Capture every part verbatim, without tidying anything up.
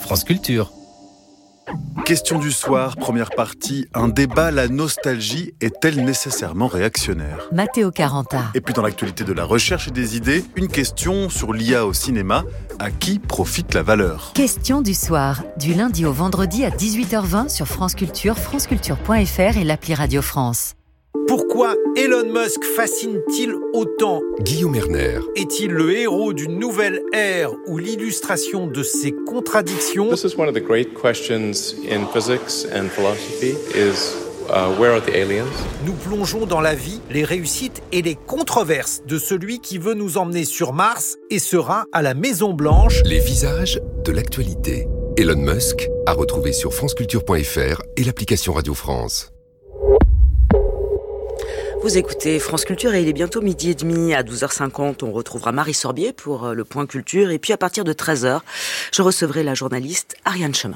France Culture. Question du soir, première partie. Un débat, la nostalgie est-elle nécessairement réactionnaire ? Matteo Caranta. Et puis dans l'actualité de la recherche et des idées, une question sur l'I A au cinéma. À qui profite la valeur ? Question du soir, du lundi au vendredi à dix-huit heures vingt sur France Culture, franceculture point f r et l'appli Radio France. Pourquoi Elon Musk fascine-t-il autant ? Guillaume Erner. Est-il le héros d'une nouvelle ère ou l'illustration de ses contradictions ? This is one of the great questions in physics and philosophy is uh, where are the aliens ? Nous plongeons dans la vie, les réussites et les controverses de celui qui veut nous emmener sur Mars et sera à la Maison Blanche. Les visages de l'actualité. Elon Musk à retrouver sur franceculture point f r et l'application Radio France. Vous écoutez France Culture et il est bientôt midi et demi. À douze heures cinquante, on retrouvera Marie Sorbier pour le Point Culture. Et puis à partir de treize heures, je recevrai la journaliste Ariane Chemin.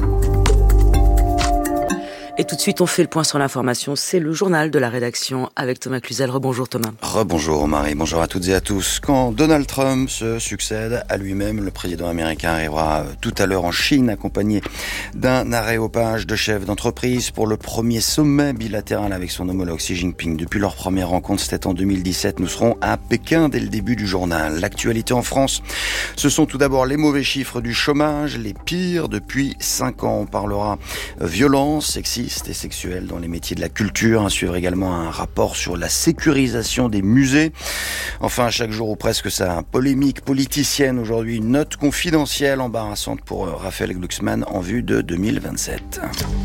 Et tout de suite, on fait le point sur l'information. C'est le journal de la rédaction avec Thomas Cluzel. Rebonjour Thomas. Rebonjour Marie, bonjour à toutes et à tous. Quand Donald Trump se succède à lui-même, le président américain arrivera tout à l'heure en Chine, accompagné d'un aréopage de chefs d'entreprise pour le premier sommet bilatéral avec son homologue Xi Jinping. Depuis leur première rencontre, c'était en deux mille dix-sept. Nous serons à Pékin dès le début du journal. L'actualité en France, ce sont tout d'abord les mauvais chiffres du chômage, les pires depuis cinq ans. On parlera violence, sexisme, et sexuelle dans les métiers de la culture. À suivre également un rapport sur la sécurisation des musées. Enfin, chaque jour ou presque, ça polémique politicienne. Aujourd'hui, une note confidentielle embarrassante pour Raphaël Glucksmann en vue de deux mille vingt-sept.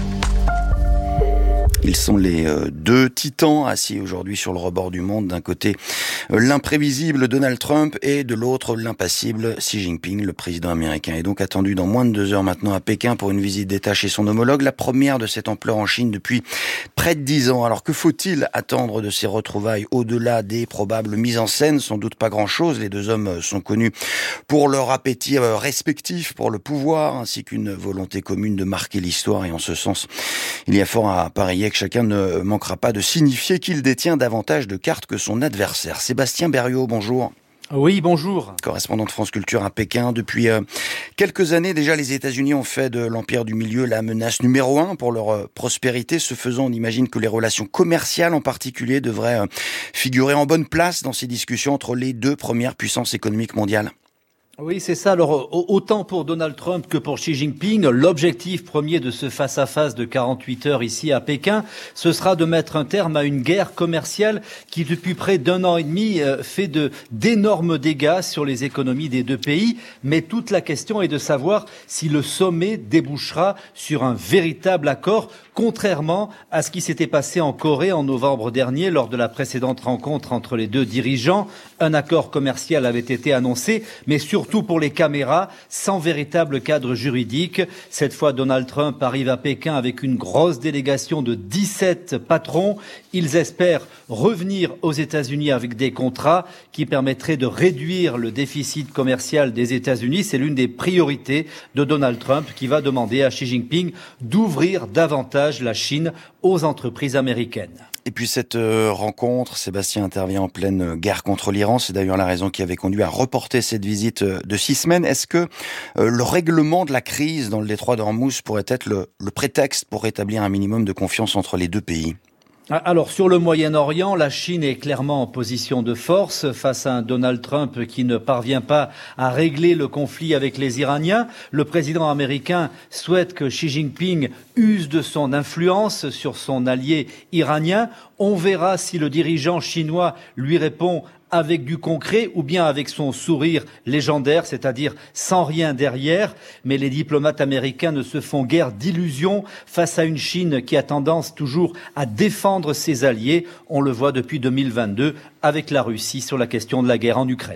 Ils sont les deux titans assis aujourd'hui sur le rebord du monde. D'un côté, l'imprévisible Donald Trump et de l'autre, l'impassible Xi Jinping. Le président américain est donc attendu dans moins de deux heures maintenant à Pékin pour une visite d'État chez son homologue. La première de cette ampleur en Chine depuis près de dix ans. Alors que faut-il attendre de ces retrouvailles au-delà des probables mises en scène ? Sans doute pas grand-chose. Les deux hommes sont connus pour leur appétit respectif pour le pouvoir ainsi qu'une volonté commune de marquer l'histoire. Et en ce sens, il y a fort à parier que chacun ne manquera pas de signifier qu'il détient davantage de cartes que son adversaire. Sébastien Berriot, bonjour. Oui, bonjour. Correspondant de France Culture à Pékin. Depuis euh, quelques années déjà, les États-Unis ont fait de l'empire du milieu la menace numéro un pour leur euh, prospérité. Ce faisant, on imagine que les relations commerciales en particulier devraient euh, figurer en bonne place dans ces discussions entre les deux premières puissances économiques mondiales. Oui, c'est ça. Alors, autant pour Donald Trump que pour Xi Jinping, l'objectif premier de ce face-à-face de quarante-huit heures ici à Pékin, ce sera de mettre un terme à une guerre commerciale qui, depuis près d'un an et demi, fait de, d'énormes dégâts sur les économies des deux pays. Mais toute la question est de savoir si le sommet débouchera sur un véritable accord, contrairement à ce qui s'était passé en Corée en novembre dernier lors de la précédente rencontre entre les deux dirigeants. Un accord commercial avait été annoncé, mais surtout pour les caméras, sans véritable cadre juridique. Cette fois, Donald Trump arrive à Pékin avec une grosse délégation de dix-sept patrons. Ils espèrent revenir aux États-Unis avec des contrats qui permettraient de réduire le déficit commercial des États-Unis. C'est l'une des priorités de Donald Trump qui va demander à Xi Jinping d'ouvrir davantage la Chine aux entreprises américaines. Et puis cette euh, rencontre, Sébastien intervient en pleine guerre contre l'Iran. C'est d'ailleurs la raison qui avait conduit à reporter cette visite euh, de six semaines. Est-ce que euh, le règlement de la crise dans le détroit d'Ormuz pourrait être le, le prétexte pour rétablir un minimum de confiance entre les deux pays ? Alors, sur le Moyen-Orient, la Chine est clairement en position de force face à un Donald Trump qui ne parvient pas à régler le conflit avec les Iraniens. Le président américain souhaite que Xi Jinping use de son influence sur son allié iranien. On verra si le dirigeant chinois lui répond avec du concret ou bien avec son sourire légendaire, c'est-à-dire sans rien derrière. Mais les diplomates américains ne se font guère d'illusions face à une Chine qui a tendance toujours à défendre ses alliés. On le voit depuis deux mille vingt-deux avec la Russie sur la question de la guerre en Ukraine.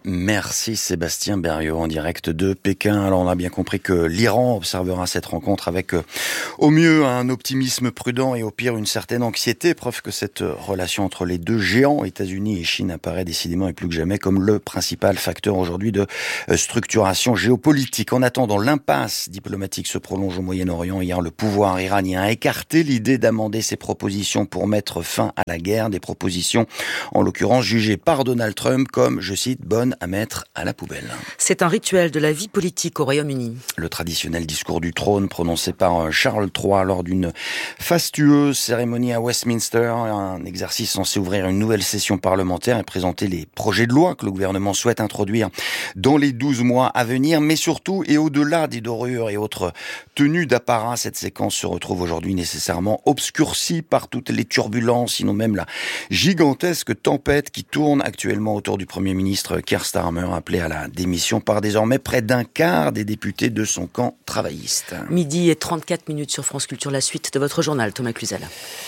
Merci Sébastien Berriot en direct de Pékin. Alors on a bien compris que l'Iran observera cette rencontre avec euh, au mieux un optimisme prudent et au pire une certaine anxiété, preuve que cette relation entre les deux géants, États-Unis et Chine, apparaît décidément et plus que jamais comme le principal facteur aujourd'hui de euh, structuration géopolitique. En attendant, l'impasse diplomatique se prolonge au Moyen-Orient. Hier, le pouvoir iranien a écarté l'idée d'amender ses propositions pour mettre fin à la guerre, des propositions en l'occurrence jugées par Donald Trump comme, je cite, bonnes couronne à mettre à la poubelle. C'est un rituel de la vie politique au Royaume-Uni. Le traditionnel discours du trône prononcé par Charles trois lors d'une fastueuse cérémonie à Westminster, un exercice censé ouvrir une nouvelle session parlementaire et présenter les projets de loi que le gouvernement souhaite introduire dans les douze mois à venir, mais surtout et au-delà des dorures et autres tenues d'apparat, cette séquence se retrouve aujourd'hui nécessairement obscurcie par toutes les turbulences, sinon même la gigantesque tempête qui tourne actuellement autour du Premier ministre Keir Starmer, appelé à la démission par désormais près d'un quart des députés de son camp travailliste. Midi et trente-quatre minutes sur France Culture, la suite de votre journal, Thomas Cluzel.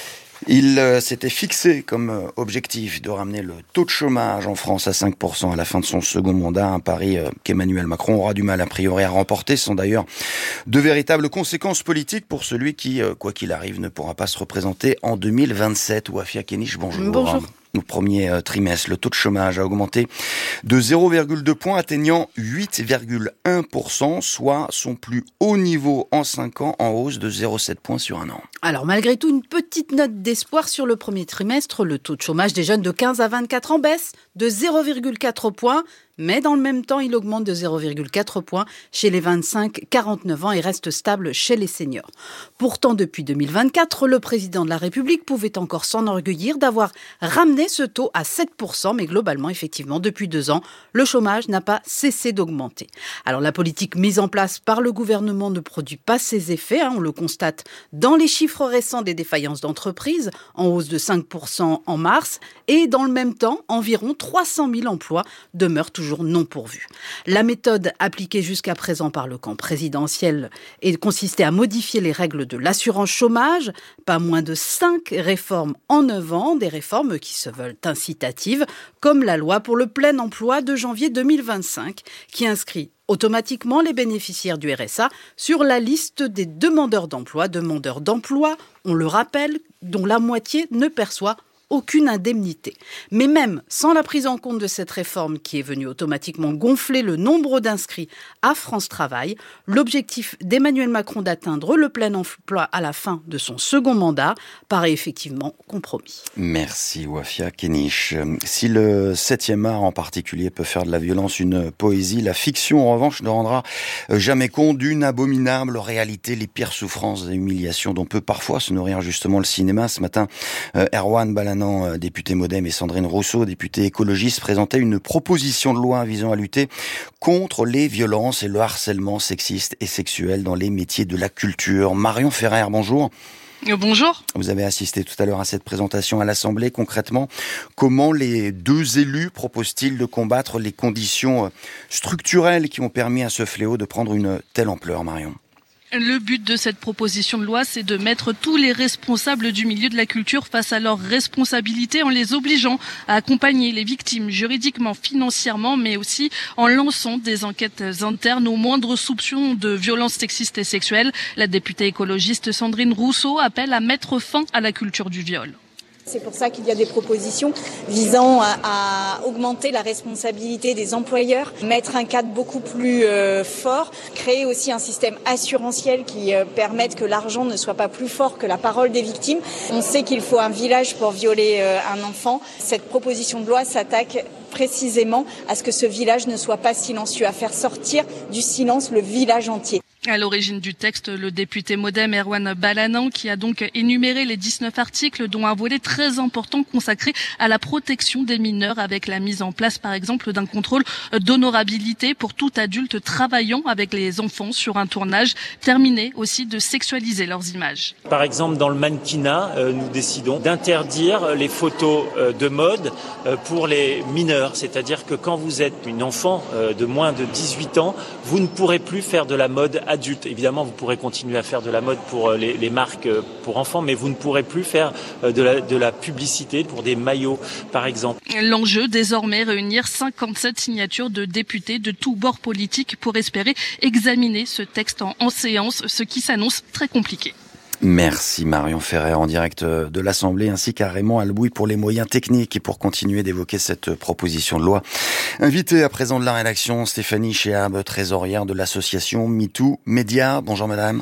Il euh, s'était fixé comme euh, objectif de ramener le taux de chômage en France à cinq pour cent à la fin de son second mandat, un pari euh, qu'Emmanuel Macron aura du mal a priori à remporter, sans d'ailleurs de véritables conséquences politiques pour celui qui, euh, quoi qu'il arrive, ne pourra pas se représenter en deux mille vingt-sept. Ouafia Kenich, bonjour. Bonjour. Au premier trimestre, le taux de chômage a augmenté de zéro virgule deux points, atteignant huit virgule un pour cent, soit son plus haut niveau en cinq ans, en hausse de zéro virgule sept points sur un an. Alors malgré tout, une petite note d'espoir sur le premier trimestre. Le taux de chômage des jeunes de quinze à vingt-quatre ans baisse de zéro virgule quatre points. Mais dans le même temps, il augmente de zéro virgule quatre points chez les vingt-cinq à quarante-neuf ans et reste stable chez les seniors. Pourtant, depuis deux mille vingt-quatre, le président de la République pouvait encore s'enorgueillir d'avoir ramené ce taux à sept pour cent. Mais globalement, effectivement, depuis deux ans, le chômage n'a pas cessé d'augmenter. Alors la politique mise en place par le gouvernement ne produit pas ses effets. Hein, on le constate dans les chiffres récents des défaillances d'entreprises, en hausse de cinq pour cent en mars. Et dans le même temps, environ trois cent mille emplois demeurent toujours non pourvus. La méthode appliquée jusqu'à présent par le camp présidentiel consistait à modifier les règles de l'assurance chômage. Pas moins de cinq réformes en neuf ans, des réformes qui se veulent incitatives, comme la loi pour le plein emploi de janvier deux mille vingt-cinq, qui inscrit automatiquement les bénéficiaires du R S A sur la liste des demandeurs d'emploi. Demandeurs d'emploi, on le rappelle, dont la moitié ne perçoit aucune indemnité. Mais même sans la prise en compte de cette réforme qui est venue automatiquement gonfler le nombre d'inscrits à France Travail, l'objectif d'Emmanuel Macron d'atteindre le plein emploi à la fin de son second mandat paraît effectivement compromis. Merci Ouafia Kenich. Si le septième art en particulier peut faire de la violence une poésie, la fiction en revanche ne rendra jamais compte d'une abominable réalité, les pires souffrances et humiliations dont peut parfois se nourrir justement le cinéma. Ce matin, Erwan Balanant, député Modem, et Sandrine Rousseau, députée écologiste, présentaient une proposition de loi visant à lutter contre les violences et le harcèlement sexiste et sexuel dans les métiers de la culture. Marion Ferrer, bonjour. Bonjour. Vous avez assisté tout à l'heure à cette présentation à l'Assemblée. Concrètement, comment les deux élus proposent-ils de combattre les conditions structurelles qui ont permis à ce fléau de prendre une telle ampleur, Marion ? Le but de cette proposition de loi, c'est de mettre tous les responsables du milieu de la culture face à leurs responsabilités en les obligeant à accompagner les victimes juridiquement, financièrement, mais aussi en lançant des enquêtes internes aux moindres soupçons de violences sexistes et sexuelles. La députée écologiste Sandrine Rousseau appelle à mettre fin à la culture du viol. C'est pour ça qu'il y a des propositions visant à, à augmenter la responsabilité des employeurs, mettre un cadre beaucoup plus euh, fort, créer aussi un système assurantiel qui euh, permette que l'argent ne soit pas plus fort que la parole des victimes. On sait qu'il faut un village pour violer euh, un enfant. Cette proposition de loi s'attaque précisément à ce que ce village ne soit pas silencieux, à faire sortir du silence le village entier. À l'origine du texte, le député Modem Erwan Balanant, qui a donc énuméré les dix-neuf articles, dont un volet très important consacré à la protection des mineurs, avec la mise en place, par exemple, d'un contrôle d'honorabilité pour tout adulte travaillant avec les enfants sur un tournage, terminé aussi de sexualiser leurs images. Par exemple, dans le mannequinat, euh, nous décidons d'interdire les photos euh, de mode euh, pour les mineurs, c'est-à-dire que quand vous êtes une enfant euh, de moins de dix-huit ans, vous ne pourrez plus faire de la mode adulte. Évidemment, vous pourrez continuer à faire de la mode pour les, les marques pour enfants, mais vous ne pourrez plus faire de la, de la publicité pour des maillots, par exemple. L'enjeu, désormais, réunir cinquante-sept signatures de députés de tous bords politiques pour espérer examiner ce texte en, en séance, ce qui s'annonce très compliqué. Merci Marion Ferrer en direct de l'Assemblée, ainsi qu'à Raymond Albouy pour les moyens techniques et pour continuer d'évoquer cette proposition de loi. Invitée à présent de la rédaction, Stéphanie Chéab, trésorière de l'association MeToo Média. Bonjour madame.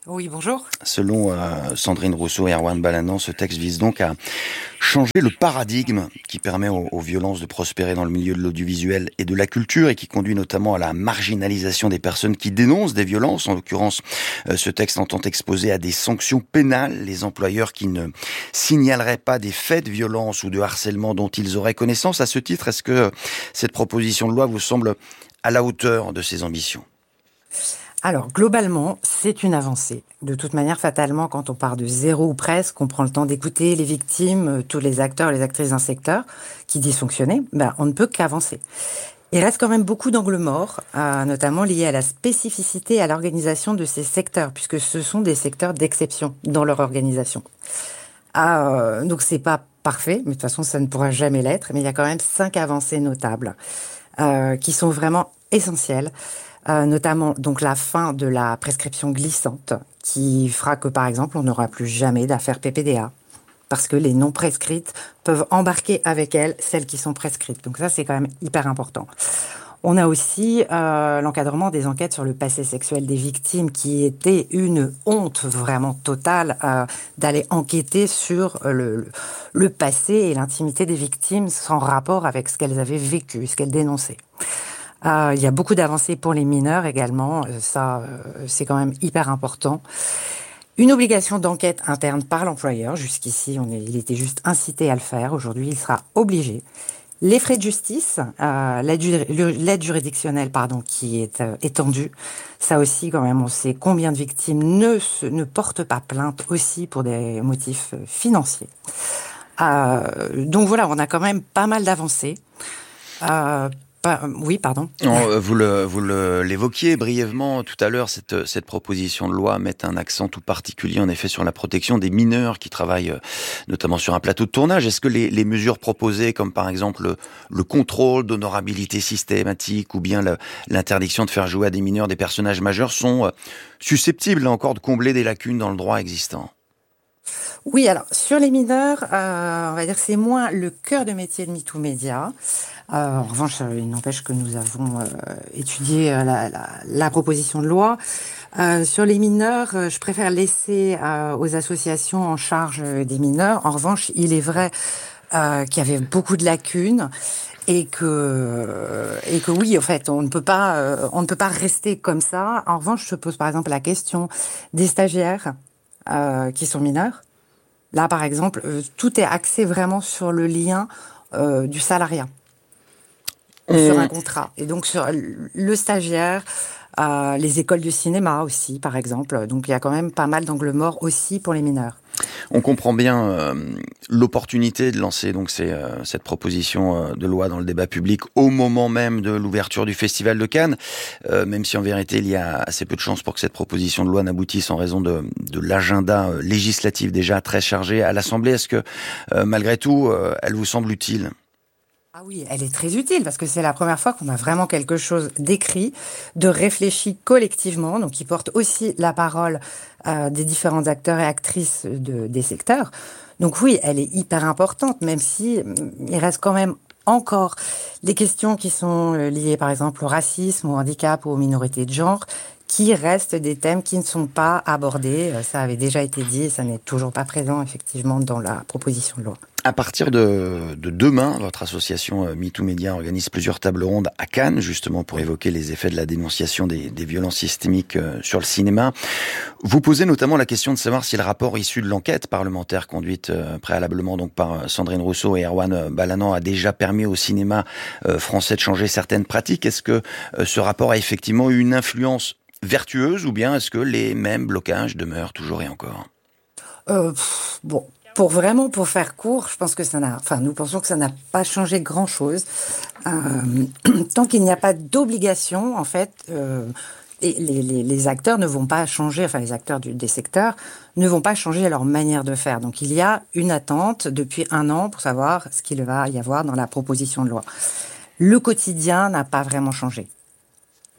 Oui, bonjour. Selon euh, Sandrine Rousseau et Erwan Balanant, ce texte vise donc à changer le paradigme qui permet aux, aux violences de prospérer dans le milieu de l'audiovisuel et de la culture et qui conduit notamment à la marginalisation des personnes qui dénoncent des violences. En l'occurrence, euh, ce texte entend exposer à des sanctions pénales les employeurs qui ne signaleraient pas des faits de violence ou de harcèlement dont ils auraient connaissance. À ce titre, est-ce que cette proposition de loi vous semble à la hauteur de ces ambitions ? Alors, globalement, c'est une avancée. De toute manière, fatalement, quand on part de zéro ou presque, on prend le temps d'écouter les victimes, tous les acteurs, les actrices d'un secteur qui dysfonctionnaient, ben, on ne peut qu'avancer. Il reste quand même beaucoup d'angles morts, euh, notamment liés à la spécificité et à l'organisation de ces secteurs, puisque ce sont des secteurs d'exception dans leur organisation. Euh, donc, c'est pas parfait, mais de toute façon, ça ne pourra jamais l'être, mais il y a quand même cinq avancées notables euh, qui sont vraiment essentielles. Euh, notamment donc la fin de la prescription glissante qui fera que par exemple on n'aura plus jamais d'affaires P P D A parce que les non prescrites peuvent embarquer avec elles celles qui sont prescrites. Donc ça c'est quand même hyper important. On a aussi euh, l'encadrement des enquêtes sur le passé sexuel des victimes qui était une honte vraiment totale euh, d'aller enquêter sur le, le, le passé et l'intimité des victimes sans rapport avec ce qu'elles avaient vécu, ce qu'elles dénonçaient. Euh, il y a beaucoup d'avancées pour les mineurs également, ça euh, c'est quand même hyper important. Une obligation d'enquête interne par l'employeur, jusqu'ici on est, il était juste incité à le faire, aujourd'hui il sera obligé. Les frais de justice, euh, l'aide, l'aide juridictionnelle pardon, qui est euh, étendue, ça aussi quand même on sait combien de victimes ne, se, ne portent pas plainte aussi pour des motifs financiers. Euh, donc voilà, on a quand même pas mal d'avancées. Euh, Oui, pardon. Non, vous le, vous le, l'évoquiez brièvement tout à l'heure, cette, cette proposition de loi met un accent tout particulier en effet sur la protection des mineurs qui travaillent notamment sur un plateau de tournage. Est-ce que les, les mesures proposées, comme par exemple le, le contrôle d'honorabilité systématique ou bien le, l'interdiction de faire jouer à des mineurs des personnages majeurs, sont susceptibles là encore de combler des lacunes dans le droit existant ? Oui, alors sur les mineurs, euh, on va dire que c'est moins le cœur de métier de MeToo Média. Euh, en revanche, il n'empêche que nous avons euh, étudié euh, la, la, la proposition de loi. Euh, sur les mineurs, euh, je préfère laisser euh, aux associations en charge des mineurs. En revanche, il est vrai euh, qu'il y avait beaucoup de lacunes et que et que oui, en fait, on ne peut pas euh, on ne peut pas rester comme ça. En revanche, je pose par exemple la question des stagiaires euh, qui sont mineurs. Là, par exemple, euh, tout est axé vraiment sur le lien euh, du salariat. Sur un contrat. Et donc, sur le stagiaire, euh, les écoles de cinéma aussi, par exemple. Donc, il y a quand même pas mal d'angles morts aussi pour les mineurs. On comprend bien euh, l'opportunité de lancer donc ces, euh, cette proposition euh, de loi dans le débat public au moment même de l'ouverture du Festival de Cannes, euh, même si en vérité il y a assez peu de chances pour que cette proposition de loi n'aboutisse en raison de, de l'agenda euh, législatif déjà très chargé à l'Assemblée. Est-ce que euh, malgré tout, euh, elle vous semble utile ? Ah oui, elle est très utile parce que c'est la première fois qu'on a vraiment quelque chose d'écrit, de réfléchi collectivement, donc qui porte aussi la parole euh, des différents acteurs et actrices de, des secteurs. Donc oui, elle est hyper importante, même si il reste quand même encore des questions qui sont liées par exemple au racisme, au handicap ou aux minorités de genre, qui restent des thèmes qui ne sont pas abordés. Ça avait déjà été dit et ça n'est toujours pas présent effectivement dans la proposition de loi. À partir de, de demain, votre association MeToo Média organise plusieurs tables rondes à Cannes, justement pour évoquer les effets de la dénonciation des, des violences systémiques sur le cinéma. Vous posez notamment la question de savoir si le rapport issu de l'enquête parlementaire conduite préalablement donc par Sandrine Rousseau et Erwan Balanant a déjà permis au cinéma français de changer certaines pratiques. Est-ce que ce rapport a effectivement eu une influence vertueuse ou bien est-ce que les mêmes blocages demeurent toujours et encore ? euh, pff, Bon... Pour vraiment, pour faire court, je pense que ça n'a, enfin, nous pensons que ça n'a pas changé grand-chose. Euh, tant qu'il n'y a pas d'obligation, en fait, euh, et les, les, les acteurs ne vont pas changer, enfin, les acteurs du, des secteurs ne vont pas changer leur manière de faire. Donc, il y a une attente depuis un an pour savoir ce qu'il va y avoir dans la proposition de loi. Le quotidien n'a pas vraiment changé.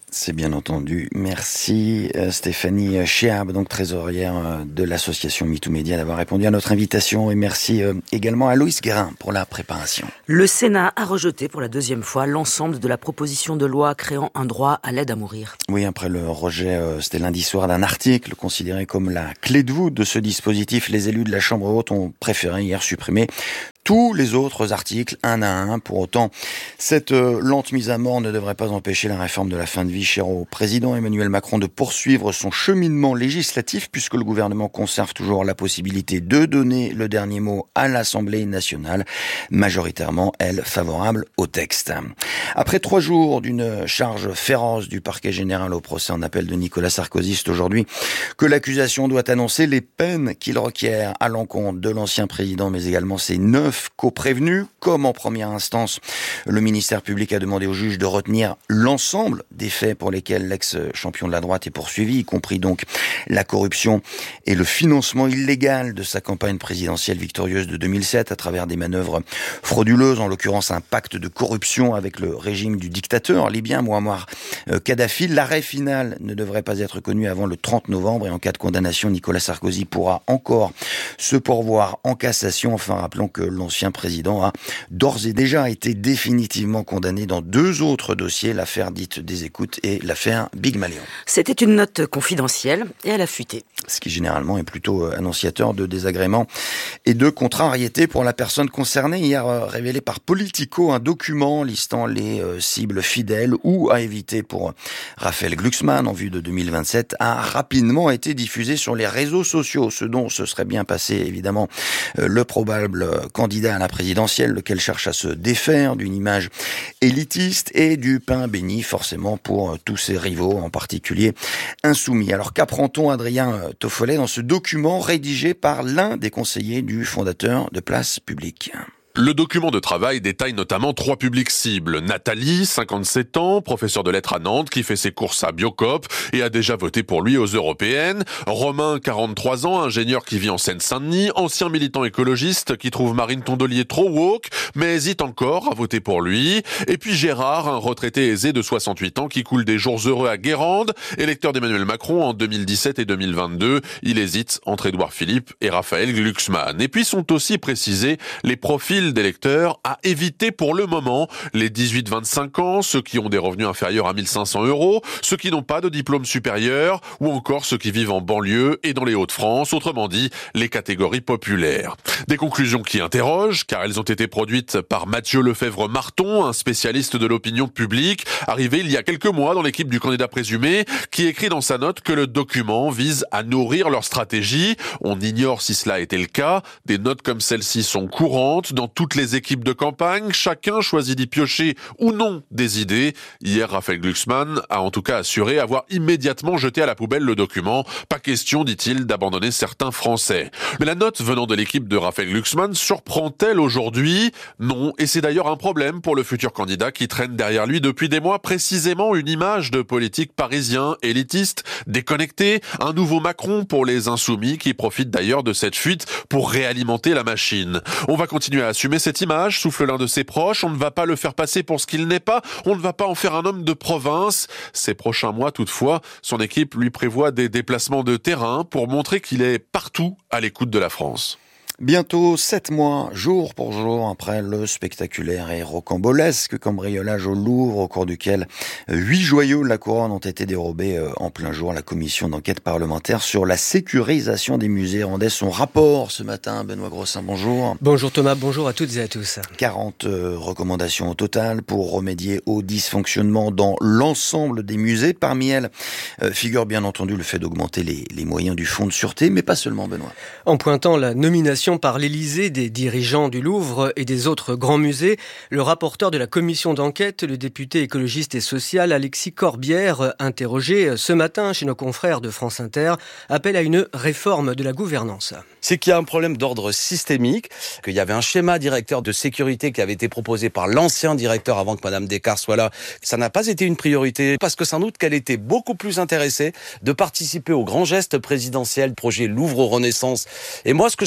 C'est bien entendu. Merci euh, Stéphanie Chiab, donc trésorière euh, de l'association MeToo Média, d'avoir répondu à notre invitation. Et merci euh, également à Loïs Guérin pour la préparation. Le Sénat a rejeté pour la deuxième fois l'ensemble de la proposition de loi créant un droit à l'aide à mourir. Oui, après le rejet, euh, c'était lundi soir, d'un article considéré comme la clé de voûte de ce dispositif, les élus de la Chambre haute ont préféré hier supprimer tous les autres articles, un à un. Pour autant, cette euh, lente mise à mort ne devrait pas empêcher la réforme de la fin de vie chère au président Emmanuel Macron de poursuivre son cheminement législatif, puisque le gouvernement conserve toujours la possibilité de donner le dernier mot à l'Assemblée nationale, majoritairement, elle, favorable au texte. Après trois jours d'une charge féroce du parquet général au procès en appel de Nicolas Sarkozy, c'est aujourd'hui que l'accusation doit annoncer les peines qu'il requiert à l'encontre de l'ancien président, mais également ses neuf co-prévenus. Comme en première instance, le ministère public a demandé au juge de retenir l'ensemble des faits pour lesquels l'ex-champion de la droite est poursuivi, y compris donc la corruption et le financement illégal de sa campagne présidentielle victorieuse de deux mille sept à travers des manœuvres frauduleuses, en l'occurrence un pacte de corruption avec le régime du dictateur libyen Mouammar Kadhafi. L'arrêt final ne devrait pas être connu avant le trente novembre et en cas de condamnation, Nicolas Sarkozy pourra encore se pourvoir en cassation. Enfin, rappelons que l'ancien président a d'ores et déjà été définitivement condamné dans deux autres dossiers, l'affaire dite des écoutes et l'affaire Big Malion. C'était une note confidentielle et elle a fuité. Ce qui généralement est plutôt annonciateur de désagréments et de contrariétés pour la personne concernée. Hier révélé par Politico, un document listant les cibles fidèles ou à éviter pour Raphaël Glucksmann en vue de deux mille vingt-sept a rapidement été diffusé sur les réseaux sociaux, ce dont se serait bien passé évidemment le probable candidat à la présidentielle, lequel cherche à se défaire d'une image élitiste et du pain béni forcément pour tous ses rivaux, en particulier insoumis. Alors qu'apprend-on, Adrien Toffolet, dans ce document rédigé par l'un des conseillers du fondateur de Place Publique? Le document de travail détaille notamment trois publics cibles. Nathalie, cinquante-sept ans, professeur de lettres à Nantes, qui fait ses courses à Biocop et a déjà voté pour lui aux européennes. Romain, quarante-trois ans, ingénieur qui vit en Seine-Saint-Denis, ancien militant écologiste qui trouve Marine Tondelier trop woke, mais hésite encore à voter pour lui. Et puis Gérard, un retraité aisé de soixante-huit ans qui coule des jours heureux à Guérande, électeur d'Emmanuel Macron en deux mille dix-sept et deux mille vingt-deux. Il hésite entre Édouard Philippe et Raphaël Glucksmann. Et puis sont aussi précisés les profils d'électeurs à éviter pour le moment, les dix-huit vingt-cinq ans, ceux qui ont des revenus inférieurs à mille cinq cents euros, ceux qui n'ont pas de diplôme supérieur, ou encore ceux qui vivent en banlieue et dans les Hauts-de-France, autrement dit, les catégories populaires. Des conclusions qui interrogent, car elles ont été produites par Mathieu Lefebvre-Marton, un spécialiste de l'opinion publique, arrivé il y a quelques mois dans l'équipe du candidat présumé, qui écrit dans sa note que le document vise à nourrir leur stratégie. On ignore si cela était le cas. Des notes comme celle-ci sont courantes dans toutes les équipes de campagne, chacun choisit d'y piocher ou non des idées. Hier, Raphaël Glucksmann a en tout cas assuré avoir immédiatement jeté à la poubelle le document. Pas question, dit-il, d'abandonner certains Français. Mais la note venant de l'équipe de Raphaël Glucksmann surprend-elle aujourd'hui? Non, et c'est d'ailleurs un problème pour le futur candidat qui traîne derrière lui depuis des mois précisément une image de politique parisien, élitiste, déconnecté, un nouveau Macron pour les insoumis qui profitent d'ailleurs de cette fuite pour réalimenter la machine. On va continuer à assumer cette image, souffle l'un de ses proches. On ne va pas le faire passer pour ce qu'il n'est pas. On ne va pas en faire un homme de province. Ces prochains mois, toutefois, son équipe lui prévoit des déplacements de terrain pour montrer qu'il est partout à l'écoute de la France. Bientôt sept mois, jour pour jour, après le spectaculaire et rocambolesque cambriolage au Louvre, au cours duquel huit joyaux de la couronne ont été dérobés en plein jour. La commission d'enquête parlementaire sur la sécurisation des musées rendait son rapport ce matin. Benoît Grossin, bonjour. Bonjour Thomas, bonjour à toutes et à tous. quarante recommandations au total pour remédier au dysfonctionnement dans l'ensemble des musées. Parmi elles figure bien entendu le fait d'augmenter les, les moyens du fonds de sûreté, mais pas seulement, Benoît. En pointant la nomination par l'Élysée des dirigeants du Louvre et des autres grands musées, le rapporteur de la commission d'enquête, le député écologiste et social Alexis Corbière, interrogé ce matin chez nos confrères de France Inter, appelle à une réforme de la gouvernance. C'est qu'il y a un problème d'ordre systémique, qu'il y avait un schéma directeur de sécurité qui avait été proposé par l'ancien directeur avant que Madame Descartes soit là. Ça n'a pas été une priorité parce que sans doute qu'elle était beaucoup plus intéressée de participer au grand geste présidentiel, projet Louvre Renaissance. Et moi, ce que je propose, c'est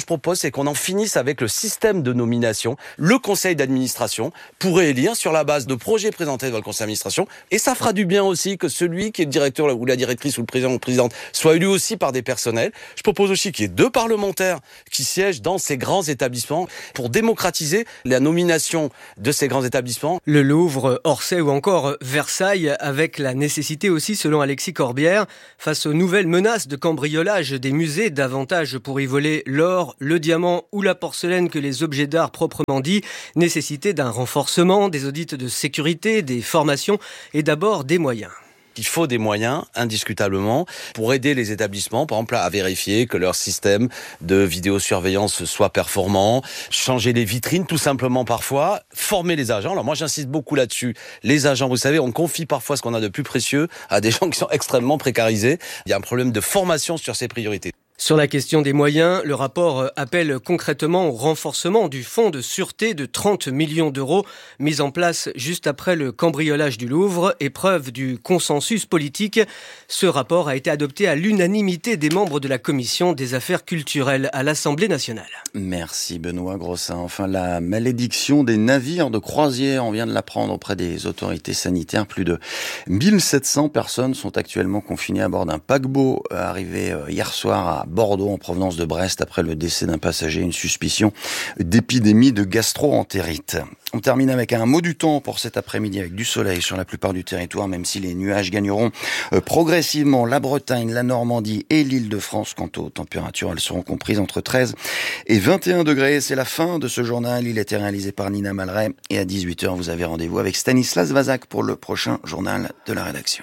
c'est qu'on en finisse avec le système de nomination. Le conseil d'administration pourrait élire sur la base de projets présentés devant le conseil d'administration. Et ça fera du bien aussi que celui qui est le directeur ou la directrice ou le président ou la présidente soit élu aussi par des personnels. Je propose aussi qu'il y ait deux parlementaires qui siègent dans ces grands établissements pour démocratiser la nomination de ces grands établissements. Le Louvre, Orsay ou encore Versailles, avec la nécessité aussi, selon Alexis Corbière, face aux nouvelles menaces de cambriolage des musées, davantage pour y voler l'or, le diamant ou la porcelaine que les objets d'art proprement dit, nécessité d'un renforcement des audits de sécurité, des formations et d'abord des moyens. Il faut des moyens, indiscutablement, pour aider les établissements, par exemple, à vérifier que leur système de vidéosurveillance soit performant, changer les vitrines, tout simplement parfois, former les agents. Alors moi, j'insiste beaucoup là-dessus. Les agents, vous savez, on confie parfois ce qu'on a de plus précieux à des gens qui sont extrêmement précarisés. Il y a un problème de formation sur ces priorités. Sur la question des moyens, le rapport appelle concrètement au renforcement du fonds de sûreté de trente millions d'euros mis en place juste après le cambriolage du Louvre, épreuve du consensus politique. Ce rapport a été adopté à l'unanimité des membres de la commission des affaires culturelles à l'Assemblée nationale. Merci Benoît Grossin. Enfin, la malédiction des navires de croisière, on vient de l'apprendre auprès des autorités sanitaires. Plus de mille sept cents personnes sont actuellement confinées à bord d'un paquebot arrivé hier soir à Bordeaux en provenance de Brest après le décès d'un passager, une suspicion d'épidémie de gastro-entérite. On termine avec un mot du temps pour cet après-midi avec du soleil sur la plupart du territoire, même si les nuages gagneront progressivement la Bretagne, la Normandie et l'Île-de-France. Quant aux températures, elles seront comprises entre treize et vingt et un degrés. C'est la fin de ce journal. Il était réalisé par Nina Malray et à dix-huit heures, vous avez rendez-vous avec Stanislas Vazak pour le prochain journal de la rédaction.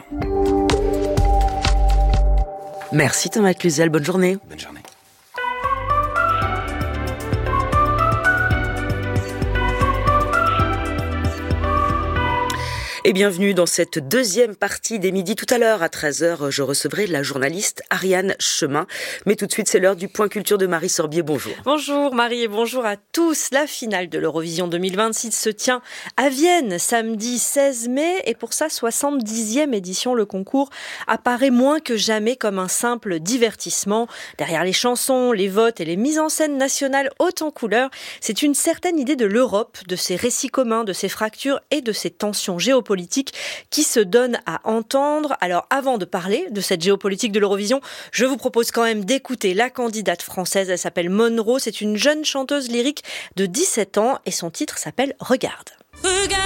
Merci Thomas Cluzel, bonne journée. Bonne journée. Et bienvenue dans cette deuxième partie des Midi. Tout à l'heure, à treize heures, je recevrai la journaliste Ariane Chemin. Mais tout de suite, c'est l'heure du Point Culture de Marie Sorbier. Bonjour. Bonjour Marie et bonjour à tous. La finale de l'Eurovision deux mille vingt-six se tient à Vienne, samedi seize mai. Et pour sa soixante-dixième édition, le concours apparaît moins que jamais comme un simple divertissement. Derrière les chansons, les votes et les mises en scène nationales hautes en couleurs, c'est une certaine idée de l'Europe, de ses récits communs, de ses fractures et de ses tensions géopolitiques qui se donne à entendre. Alors avant de parler de cette géopolitique de l'Eurovision, je vous propose quand même d'écouter la candidate française. Elle s'appelle Monroe, c'est une jeune chanteuse lyrique de dix-sept ans et son titre s'appelle Regarde. Regarde.